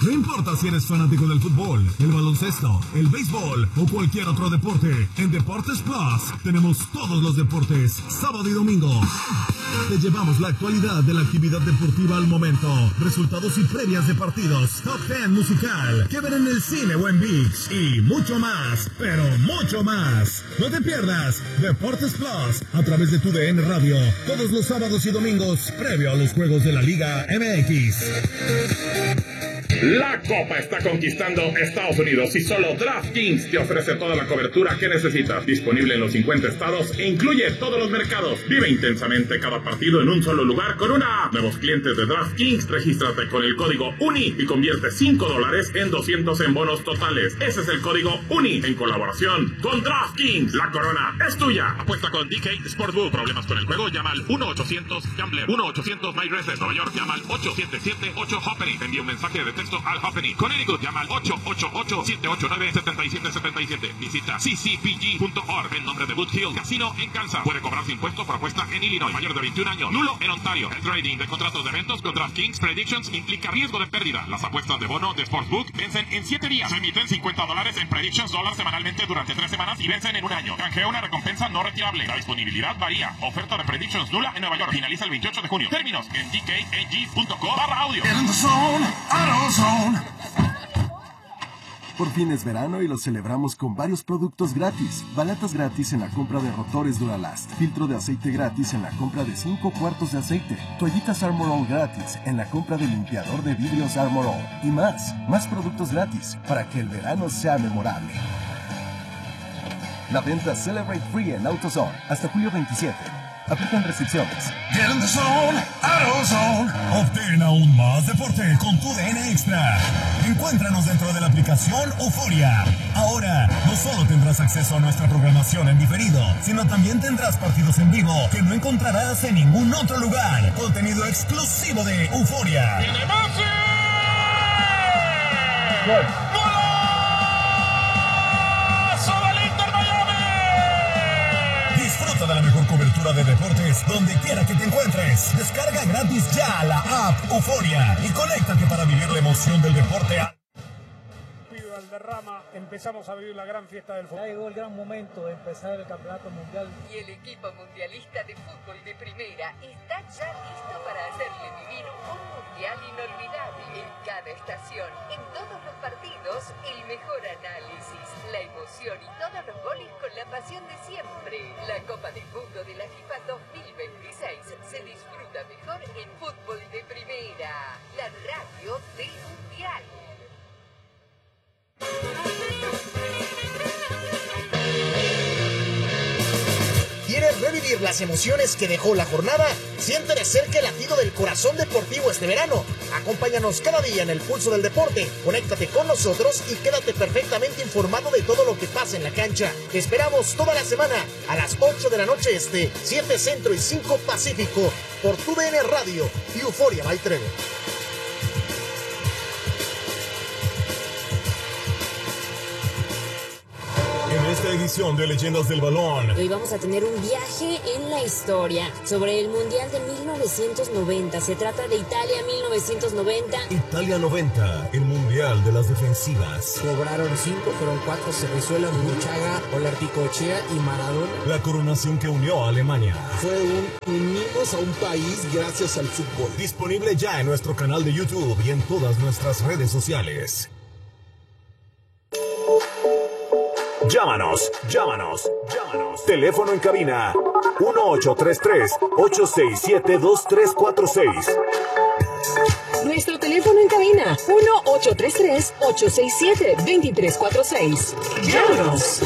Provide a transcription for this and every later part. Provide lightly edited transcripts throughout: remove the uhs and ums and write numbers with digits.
No importa si eres fanático del fútbol, el baloncesto, el béisbol o cualquier otro deporte, en Deportes Plus tenemos todos los deportes, sábado y domingo. Te llevamos la actualidad de la actividad deportiva al momento, resultados y previas de partidos, top 10 musical, que ver en el cine o en ViX y mucho más, pero mucho más. No te pierdas Deportes Plus a través de tu DN Radio, todos los sábados y domingos, previo a los juegos de la Liga MX. La Copa está conquistando Estados Unidos y solo DraftKings te ofrece toda la cobertura que necesitas. Disponible en los 50 estados e incluye todos los mercados. Vive intensamente cada partido en un solo lugar con una app. Nuevos clientes de DraftKings, regístrate con el código UNI y convierte $5 en 200 en bonos totales. Ese es el código UNI en colaboración con DraftKings. La corona es tuya. Apuesta con DK Sportsbook. Problemas con el juego, llama al 1-800-GAMBLER. 1-800-MyRacer. Nueva York, llama al 877-8-HOPPENY. Te envía un mensaje de texto al Happening. Connecticut, llama al 888-789-7777. Visita ccpg.org. El nombre de Boot Hill Casino en Kansas. Puede cobrarse impuestos por apuesta en Illinois. Mayor de 21 años. Nulo en Ontario. El trading de contratos de eventos con DraftKings Predictions implica riesgo de pérdida. Las apuestas de bono de Sportsbook vencen en 7 días. Se emiten $50 en Predictions dólares semanalmente durante 3 semanas y vencen en un año. Canjea una recompensa no retirable. La disponibilidad varía. Oferta de Predictions nula en Nueva York. Finaliza el 28 de junio. Términos en dkag.co/audio. Por fin es verano y lo celebramos con varios productos gratis. Balatas gratis en la compra de rotores Duralast. Filtro de aceite gratis en la compra de 5 cuartos de aceite. Toallitas Armor All gratis en la compra del limpiador de vidrios Armor All. Y más productos gratis para que el verano sea memorable. La venta Celebrate Free en AutoZone hasta julio 27. Aplican restricciones. Get in the zone, AutoZone. Obtén aún más deporte con tu DN Extra. Encuéntranos dentro de la aplicación Euforia. Ahora, no solo tendrás acceso a nuestra programación en diferido, sino también tendrás partidos en vivo que no encontrarás en ningún otro lugar. Contenido exclusivo de Euforia. ¡Tiene Messi! ¡Gol! Disfruta de la mejor cobertura de deportes donde quiera que te encuentres. Descarga gratis ya la app Euforia y conéctate para vivir la emoción del deporte. Valderrama, empezamos a vivir la gran fiesta del fútbol. Ya llegó el gran momento de empezar el campeonato mundial. Y el equipo mundialista de fútbol de primera está ya listo para hacerle vivir un mundial inolvidable. En cada estación, en todos los partidos, el mejor análisis, la emoción y todos los goles con la pasión de siempre. La Copa del Mundo de la FIFA 2026 se disfruta mejor en fútbol de primera. La radio del mundial. ¿Quieres revivir las emociones que dejó la jornada? Siente de cerca el latido del corazón deportivo este verano. Acompáñanos cada día en el pulso del deporte. Conéctate con nosotros y quédate perfectamente informado de todo lo que pasa en la cancha. Te esperamos toda la semana a las 8 de la noche este, 7 Centro y 5 Pacífico por tu DN Radio y Euforia by Trevor. En esta edición de Leyendas del Balón, hoy vamos a tener un viaje en la historia sobre el Mundial de 1990. Se trata de Italia 1990. Italia 90, el Mundial de las defensivas. Cobraron 5, fueron 4, Cerrizuela, Muchaga, Olarticochea y Maradona. La coronación que unió a Alemania. Fue unimos a un país gracias al fútbol. Disponible ya en nuestro canal de YouTube y en todas nuestras redes sociales. Llámanos. Teléfono en cabina 1-833-867-2346. Nuestro teléfono en cabina 1-833-867-2346. Llámanos.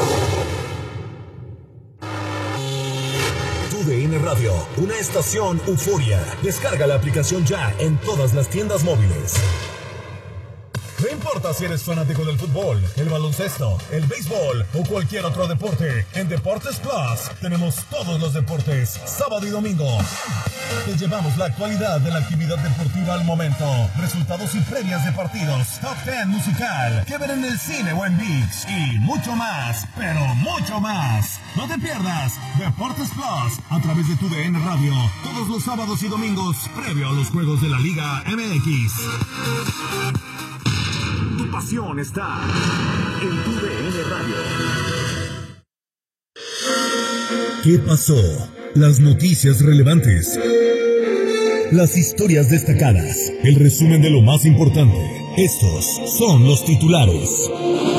Tu DN Radio, una estación Euforia. Descarga la aplicación ya en todas las tiendas móviles. No importa si eres fanático del fútbol, el baloncesto, el béisbol o cualquier otro deporte, en Deportes Plus tenemos todos los deportes, sábado y domingo. Te llevamos la actualidad de la actividad deportiva al momento, resultados y previas de partidos, top 10 musical, que ver en el cine o en ViX y mucho más, pero mucho más. No te pierdas Deportes Plus a través de tu DN Radio, todos los sábados y domingos, previo a los juegos de la Liga MX. información está en tu DN Radio. ¿Qué pasó? Las noticias relevantes. Las historias destacadas. El resumen de lo más importante. Estos son los titulares.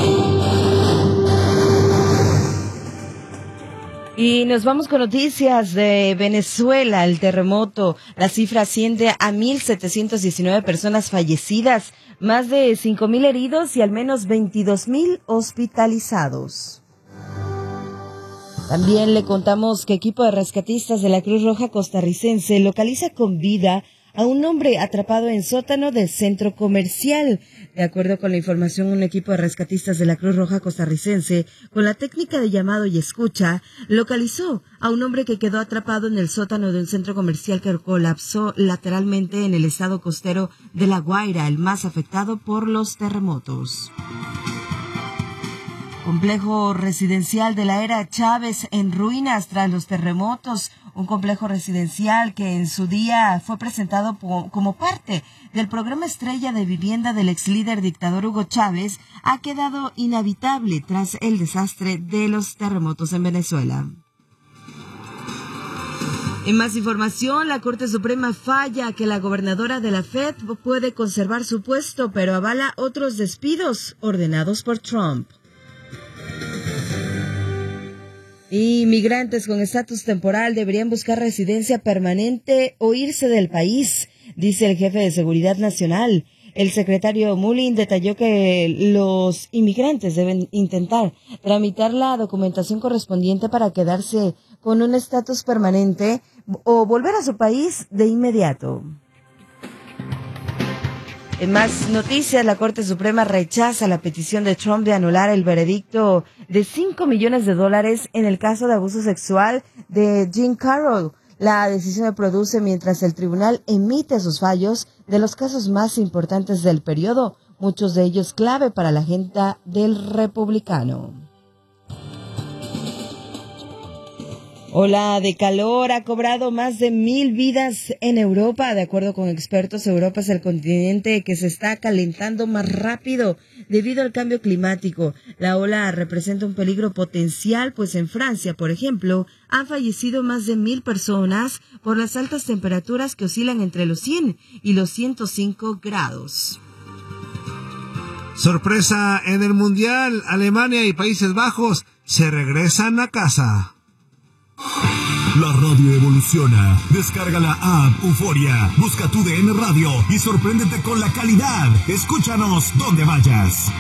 Y nos vamos con noticias de Venezuela, el terremoto. La cifra asciende a 1,719 personas fallecidas, más de 5,000 heridos y al menos 22,000 hospitalizados. También le contamos que equipo de rescatistas de la Cruz Roja costarricense localiza con vida a un hombre atrapado en sótano del centro comercial. De acuerdo con la información, un equipo de rescatistas de la Cruz Roja costarricense, con la técnica de llamado y escucha, localizó a un hombre que quedó atrapado en el sótano de un centro comercial que colapsó lateralmente en el estado costero de La Guaira, el más afectado por los terremotos. Complejo residencial de la era Chávez en ruinas tras los terremotos. Un complejo residencial que en su día fue presentado como parte del programa estrella de vivienda del ex líder dictador Hugo Chávez ha quedado inhabitable tras el desastre de los terremotos en Venezuela. En más información, la Corte Suprema falla que la gobernadora de la Fed puede conservar su puesto, pero avala otros despidos ordenados por Trump. Inmigrantes con estatus temporal deberían buscar residencia permanente o irse del país, dice el jefe de Seguridad Nacional. El secretario Mullin detalló que los inmigrantes deben intentar tramitar la documentación correspondiente para quedarse con un estatus permanente o volver a su país de inmediato. En más noticias, la Corte Suprema rechaza la petición de Trump de anular el veredicto de $5 millones en el caso de abuso sexual de Jean Carroll. La decisión se produce mientras el tribunal emite sus fallos de los casos más importantes del periodo, muchos de ellos clave para la agenda del republicano. Ola de calor ha cobrado más de 1,000 vidas en Europa. De acuerdo con expertos, Europa es el continente que se está calentando más rápido debido al cambio climático. La ola representa un peligro potencial, pues en Francia, por ejemplo, han fallecido más de 1,000 personas por las altas temperaturas que oscilan entre los 100 y los 105 grados. Sorpresa en el Mundial. Alemania y Países Bajos se regresan a casa. La radio evoluciona. Descarga la app Euforia. Busca tu DN Radio y sorpréndete con la calidad. Escúchanos donde vayas.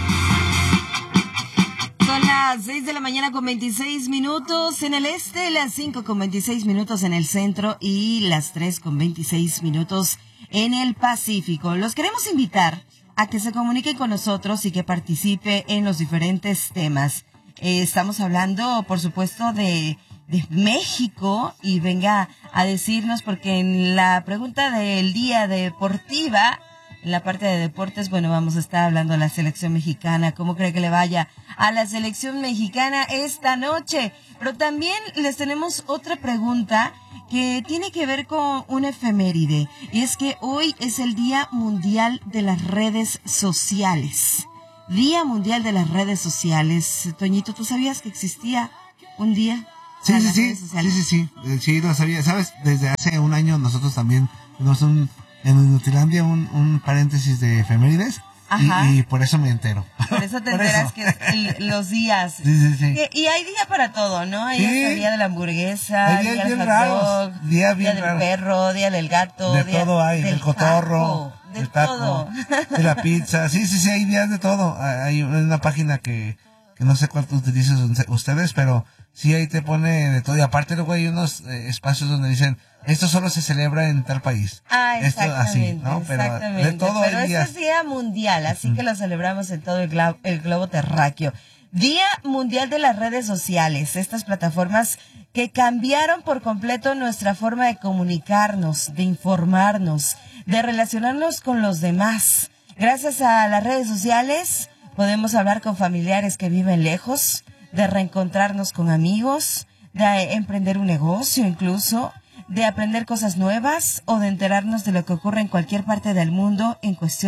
Son las 6 de la mañana con 26 minutos en el este, las 5 con 26 minutos en el centro y las 3 con 26 minutos en el Pacífico. Los queremos invitar a que se comuniquen con nosotros y que participe en los diferentes temas. Estamos hablando, por supuesto, de México y venga a decirnos, porque en la pregunta del día deportiva, en la parte de deportes, bueno, vamos a estar hablando de la selección mexicana, cómo cree que le vaya a la selección mexicana esta noche. Pero también les tenemos otra pregunta que tiene que ver con una efeméride, y es que hoy es el Día Mundial de las Redes Sociales. Día Mundial de las Redes Sociales. Toñito, ¿tú sabías que existía un día? Sí, lo sabía. ¿Sabes? Desde hace un año nosotros también tenemos en Inutilandia un paréntesis de efemérides. Y por eso me entero. Por eso te enteras que es los días. Sí. Y hay día para todo, ¿no? Hay hasta día de la hamburguesa, hay día del hot dog, día del perro, día del gato. De todo hay, del cotorro, del taco, de la pizza. Sí, hay días de todo. Hay una página que no sé cuánto utilizan ustedes, pero sí, ahí te pone de todo. Y aparte luego hay unos espacios donde dicen, esto solo se celebra en tal país. Exactamente. Esto así, ¿no? Pero de todo pero hay días. este es Día Mundial, así que lo celebramos en todo el globo terráqueo. Día Mundial de las Redes Sociales, estas plataformas que cambiaron por completo nuestra forma de comunicarnos, de informarnos, de relacionarnos con los demás. Gracias a las redes sociales podemos hablar con familiares que viven lejos, de reencontrarnos con amigos, de emprender un negocio incluso, de aprender cosas nuevas o de enterarnos de lo que ocurre en cualquier parte del mundo en cuestión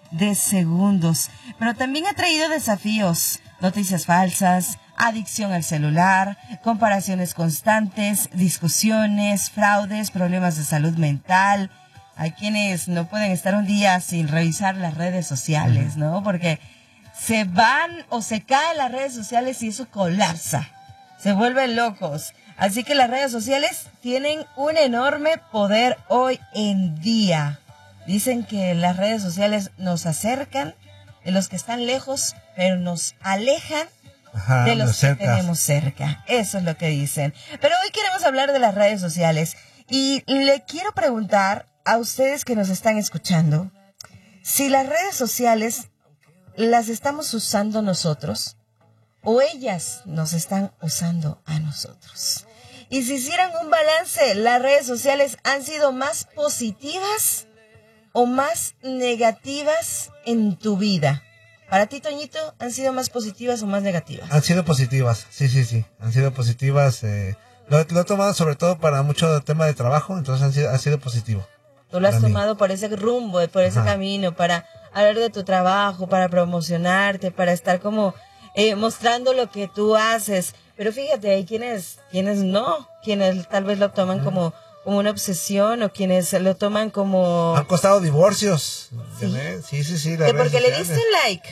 de segundos. Pero también ha traído desafíos, noticias falsas, adicción al celular, comparaciones constantes, discusiones, fraudes, problemas de salud mental. Hay quienes no pueden estar un día sin revisar las redes sociales, ¿no? Porque se van o se caen las redes sociales y eso colapsa. Se vuelven locos. Así que las redes sociales tienen un enorme poder hoy en día. Dicen que las redes sociales nos acercan de los que están lejos, pero nos alejan de los que tenemos cerca. Eso es lo que dicen. Pero hoy queremos hablar de las redes sociales. Y le quiero preguntar a ustedes que nos están escuchando, si las redes sociales las estamos usando nosotros o ellas nos están usando a nosotros. Y si hicieran un balance, ¿las redes sociales han sido más positivas o más negativas en tu vida? Para ti, Toñito, ¿han sido más positivas o más negativas? Han sido positivas, sí. Han sido positivas. Lo he tomado sobre todo para mucho tema de trabajo, entonces ha sido positivo. Tú lo has tomado por ese rumbo, por ese camino, para hablar de tu trabajo, para promocionarte, para estar como mostrando lo que tú haces. Pero fíjate, hay quienes no, quienes tal vez lo toman como una obsesión o quienes lo toman como... Han costado divorcios. Sí. Que porque le diste like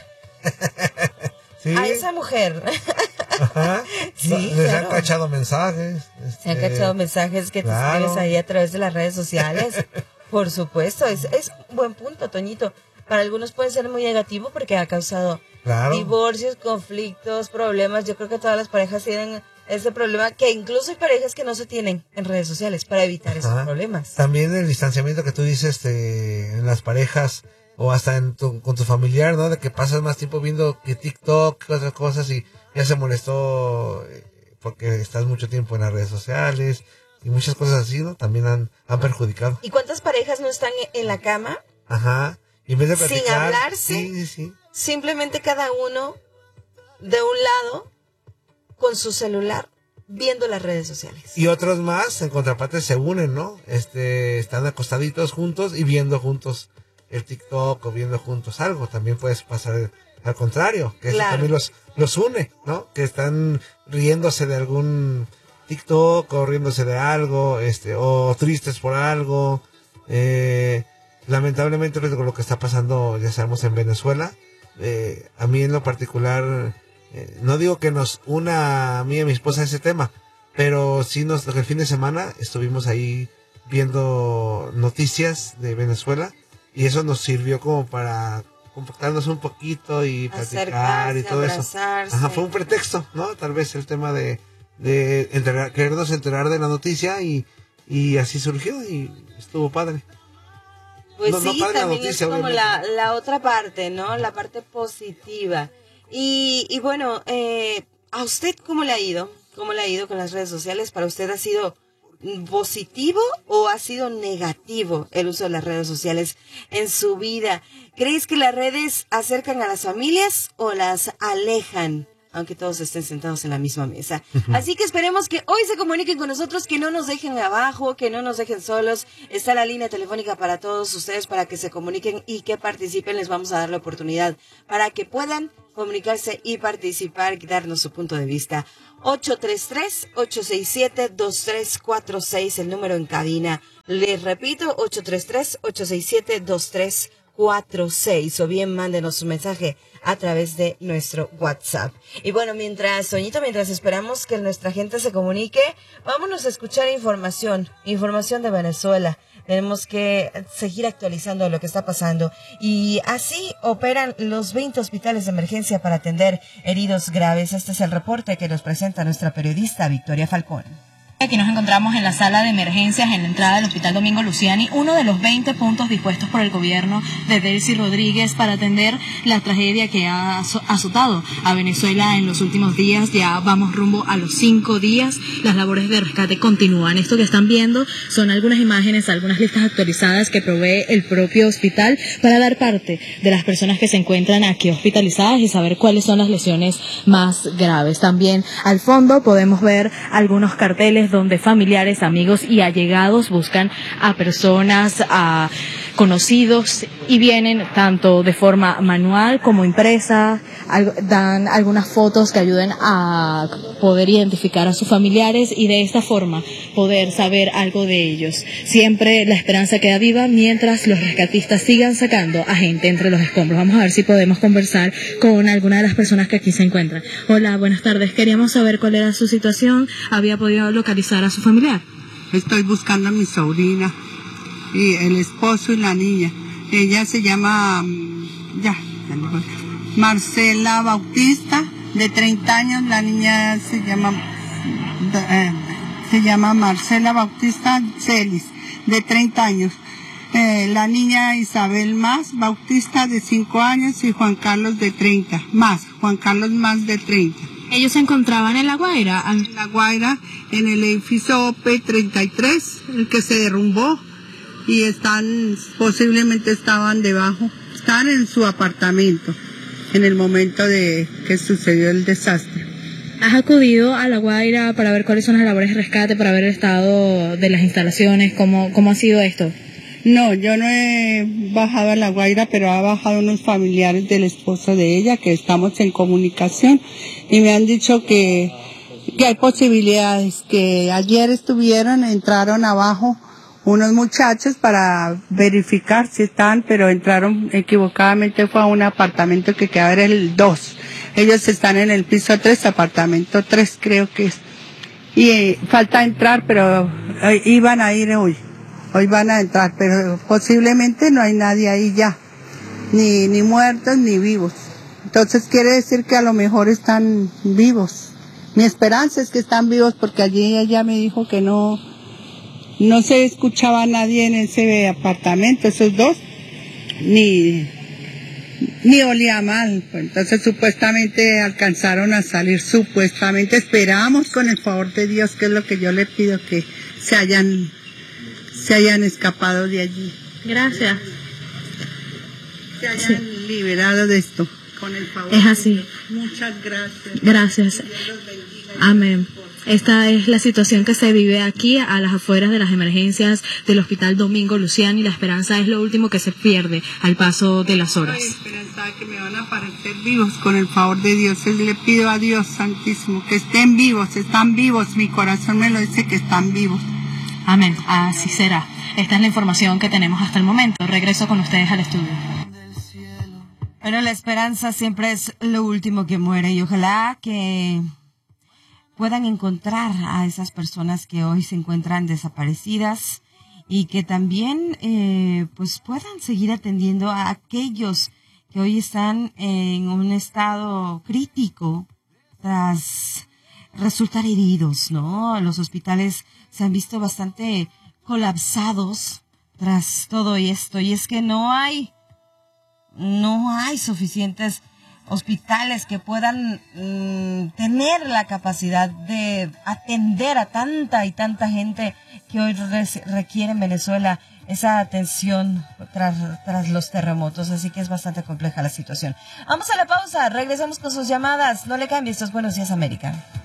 a esa mujer. Ajá. Sí, les han cachado mensajes. Se han cachado mensajes que te escribes ahí a través de las redes sociales. Por supuesto, es un buen punto, Toñito. Para algunos puede ser muy negativo porque ha causado divorcios, conflictos, problemas. Yo creo que todas las parejas tienen ese problema, que incluso hay parejas que no se tienen en redes sociales para evitar esos problemas. También el distanciamiento que tú dices en las parejas o hasta con tu familiar, ¿no? De que pasas más tiempo viendo que TikTok, que otras cosas y ya se molestó porque estás mucho tiempo en las redes sociales y muchas cosas así, ¿no? También han perjudicado. ¿Y cuántas parejas no están en la cama? Ajá. Y en vez de platicar, sin hablarse, simplemente cada uno de un lado con su celular viendo las redes sociales. Y otros más, en contraparte, se unen, ¿no? Están acostaditos juntos y viendo juntos el TikTok o viendo juntos algo. También puede pasar al contrario, que eso también los une, ¿no? Que están riéndose de algún TikTok o riéndose de algo, o tristes por algo. Lamentablemente lo que está pasando, ya sabemos, en Venezuela, a mí en lo particular, no digo que nos una a mí y a mi esposa ese tema, pero sí el fin de semana estuvimos ahí viendo noticias de Venezuela y eso nos sirvió como para compactarnos un poquito y platicar y todo abrazarse. Eso. Ajá, fue un pretexto, ¿no? Tal vez el tema de querernos enterar de la noticia y así surgió y estuvo padre. Pues no, sí, también noticia, es como la otra parte, ¿no? La parte positiva. Y bueno, ¿a usted cómo le ha ido? ¿Cómo le ha ido con las redes sociales? ¿Para usted ha sido positivo o ha sido negativo el uso de las redes sociales en su vida? ¿Crees que las redes acercan a las familias o las alejan? Aunque todos estén sentados en la misma mesa. Así que esperemos que hoy se comuniquen con nosotros, que no nos dejen abajo, que no nos dejen solos. Está la línea telefónica para todos ustedes para que se comuniquen y que participen. Les vamos a dar la oportunidad para que puedan comunicarse y participar y darnos su punto de vista. 833-867-2346, el número en cabina. Les repito, 833-867-2346. O bien mándenos un mensaje a través de nuestro WhatsApp. Y bueno, mientras esperamos que nuestra gente se comunique, vámonos a escuchar información de Venezuela. Tenemos que seguir actualizando lo que está pasando. Y así operan los 20 hospitales de emergencia para atender heridos graves. Este es el reporte que nos presenta nuestra periodista Victoria Falcón. Aquí nos encontramos en la sala de emergencias en la entrada del Hospital Domingo Luciani, uno de los 20 puntos dispuestos por el gobierno de Delcy Rodríguez para atender la tragedia que ha azotado a Venezuela en los últimos días. Ya vamos rumbo a los 5 días. Las labores de rescate continúan. Esto que están viendo son algunas imágenes, algunas listas actualizadas que provee el propio hospital para dar parte de las personas que se encuentran aquí hospitalizadas y saber cuáles son las lesiones más graves. También al fondo podemos ver algunos carteles donde familiares, amigos y allegados buscan a personas conocidos y vienen tanto de forma manual como impresa, dan algunas fotos que ayuden a poder identificar a sus familiares y de esta forma poder saber algo de ellos. Siempre la esperanza queda viva mientras los rescatistas sigan sacando a gente entre los escombros. Vamos a ver si podemos conversar con alguna de las personas que aquí se encuentran. Hola, buenas tardes. Queríamos saber cuál era su situación. ¿Había podido localizar a su familiar? Estoy buscando a mi sobrina y el esposo y la niña. Ella se llama Marcela Bautista, de 30 años. La niña se llama Marcela Bautista Celis, de 30 años. La niña Isabel Bautista, de 5 años, y Juan Carlos, de 30. Juan Carlos de 30. ¿Ellos se encontraban en La Guaira? En La Guaira, en el edificio OP33, el que se derrumbó, y posiblemente estaban debajo, estaban en su apartamento en el momento de que sucedió el desastre. ¿Has acudido a La Guaira para ver cuáles son las labores de rescate, para ver el estado de las instalaciones? ¿Cómo ha sido esto? No, yo no he bajado a La Guaira, pero ha bajado unos familiares del esposo de ella, que estamos en comunicación, y me han dicho que hay posibilidades, que ayer entraron abajo unos muchachos para verificar si están, pero entraron equivocadamente, fue a un apartamento que queda en el 2. Ellos están en el piso 3, apartamento 3 creo que es. Y falta entrar, pero iban a ir hoy van a entrar, pero posiblemente no hay nadie ahí ya, ni muertos ni vivos. Entonces quiere decir que a lo mejor están vivos. Mi esperanza es que están vivos, porque allí ella me dijo que no se escuchaba a nadie en ese apartamento, esos dos, ni olía mal. Entonces supuestamente alcanzaron a salir, supuestamente. Esperamos con el favor de Dios, que es lo que yo le pido, que se hayan escapado de allí. Gracias. Se hayan liberado de esto, con el favor. Es así. Muchas gracias. Gracias. Amén. Esta es la situación que se vive aquí a las afueras de las emergencias del Hospital Domingo Luciani. La esperanza es lo último que se pierde al paso de las horas. Estoy esperanzada que me van a aparecer vivos, con el favor de Dios. Le pido a Dios Santísimo que estén vivos, están vivos. Mi corazón me lo dice que están vivos. Amén, así será. Esta es la información que tenemos hasta el momento. Regreso con ustedes al estudio. Bueno, la esperanza siempre es lo último que muere, y ojalá que puedan encontrar a esas personas que hoy se encuentran desaparecidas, y que también pues puedan seguir atendiendo a aquellos que hoy están en un estado crítico tras resultar heridos, ¿no? Los hospitales se han visto bastante colapsados tras todo esto, y es que no hay suficientes hospitales que puedan tener la capacidad de atender a tanta y tanta gente que hoy requiere en Venezuela esa atención tras los terremotos. Así que es bastante compleja la situación. Vamos a la pausa, regresamos con sus llamadas. No le cambie, esto es Buenos Días América.